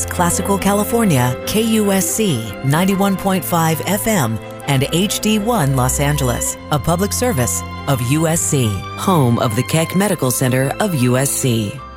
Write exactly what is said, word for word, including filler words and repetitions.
Classical California, K U S C ninety-one point five F M, and H D one Los Angeles, a public service of U S C, home of the Keck Medical Center of U S C.